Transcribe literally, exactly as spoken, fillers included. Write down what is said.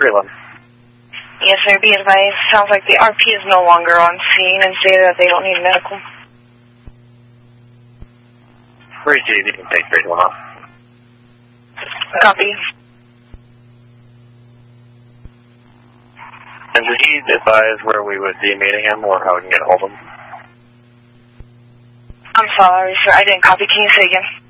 Freeland. Yes, sir. Be advised. Sounds like the R P is no longer on scene and stated that they don't need medical. three G, you can take three one off. Copy. And did he advise where we would be meeting him or how we can get a hold of him? I'm sorry, sir. I didn't copy. Can you say again?